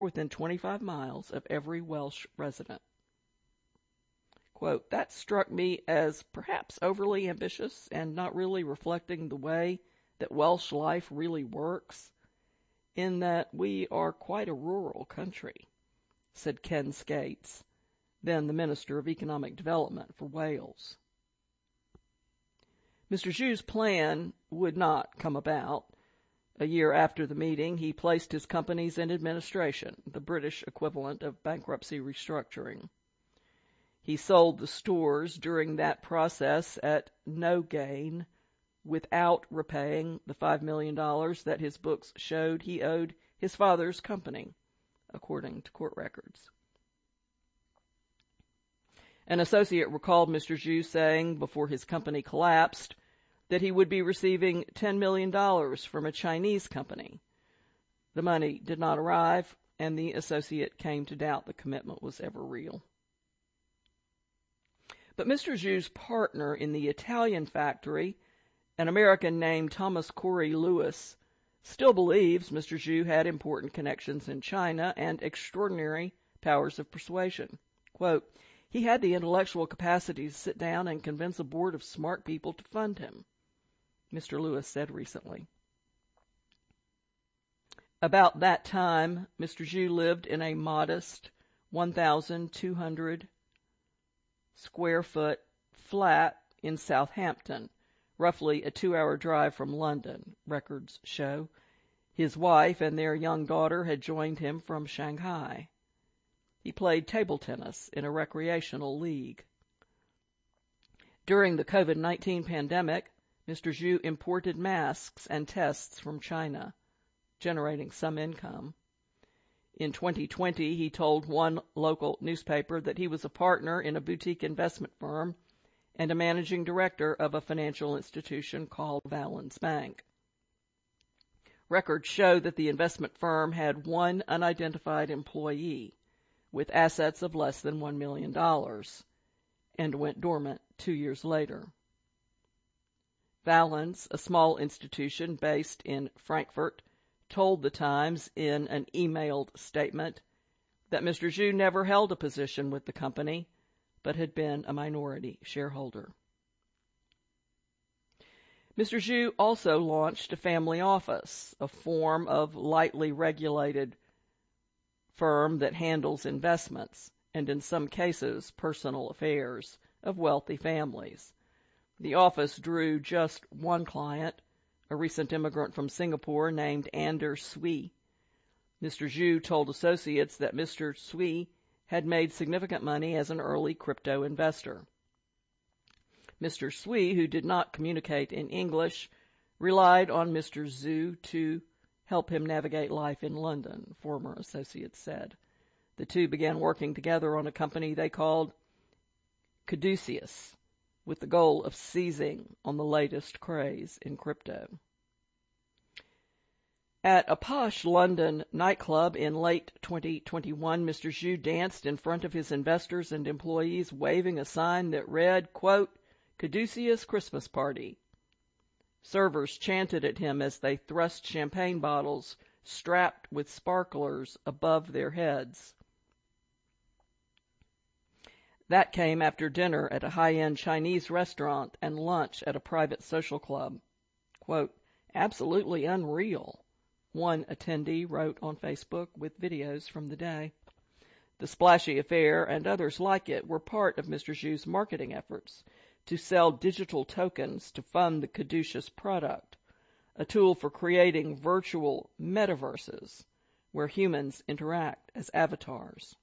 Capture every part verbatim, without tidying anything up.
within twenty-five miles of every Welsh resident. Quote, that struck me as perhaps overly ambitious and not really reflecting the way that Welsh life really works, in that we are quite a rural country, said Ken Skates, then the Minister of Economic Development for Wales. Mister Zhu's plan would not come about. A year after the meeting, he placed his companies in administration, the British equivalent of bankruptcy restructuring. He sold the stores during that process at no gain, without repaying the five million dollars that his books showed he owed his father's company, according to court records. An associate recalled Mister Zhu saying before his company collapsed that he would be receiving ten million dollars from a Chinese company. The money did not arrive, and the associate came to doubt the commitment was ever real. But Mister Zhu's partner in the Italian factory, an American named Thomas Corey Lewis, still believes Mister Zhu had important connections in China and extraordinary powers of persuasion. Quote, he had the intellectual capacity to sit down and convince a board of smart people to fund him, Mister Lewis said recently. About that time, Mister Zhu lived in a modest one thousand two hundred square foot flat in Southampton, roughly a two-hour drive from London, records show. His wife and their young daughter had joined him from Shanghai. He played table tennis in a recreational league. During the COVID nineteen pandemic, Mister Zhu imported masks and tests from China, generating some income. In twenty twenty, he told one local newspaper that he was a partner in a boutique investment firm and a managing director of a financial institution called Valens Bank. Records show that the investment firm had one unidentified employee with assets of less than one million dollars and went dormant two years later. Valens, a small institution based in Frankfurt, told the Times in an emailed statement that Mister Zhu never held a position with the company, but had been a minority shareholder. Mister Zhu also launched a family office, a form of lightly regulated firm that handles investments and, in some cases, personal affairs of wealthy families. The office drew just one client, a recent immigrant from Singapore named Anders Sui. Mister Zhu told associates that Mister Sui had made significant money as an early crypto investor. Mister Sui, who did not communicate in English, relied on Mister Zhu to help him navigate life in London, former associates said. The two began working together on a company they called Caduceus, with the goal of seizing on the latest craze in crypto. At a posh London nightclub in late twenty twenty-one, Mister Zhu danced in front of his investors and employees, waving a sign that read, quote, Caduceus Christmas Party. Servers chanted at him as they thrust champagne bottles strapped with sparklers above their heads. That came after dinner at a high-end Chinese restaurant and lunch at a private social club. Quote, absolutely unreal, one attendee wrote on Facebook with videos from the day. The splashy affair and others like it were part of Mister Zhu's marketing efforts to sell digital tokens to fund the Caduceus product, a tool for creating virtual metaverses where humans interact as avatars.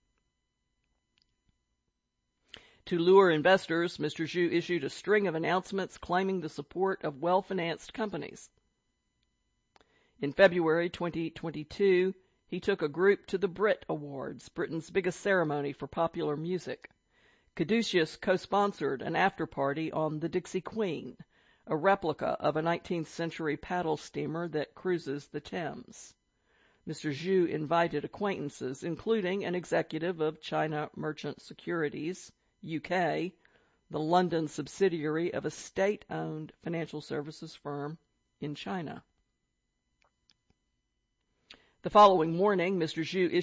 To lure investors, Mister Zhu issued a string of announcements claiming the support of well-financed companies. In February twenty twenty-two, he took a group to the Brit Awards, Britain's biggest ceremony for popular music. Caduceus co-sponsored an after-party on the Dixie Queen, a replica of a nineteenth century paddle steamer that cruises the Thames. Mister Zhu invited acquaintances, including an executive of China Merchant Securities, U K, the London subsidiary of a state-owned financial services firm in China. The following morning, Mister Zhu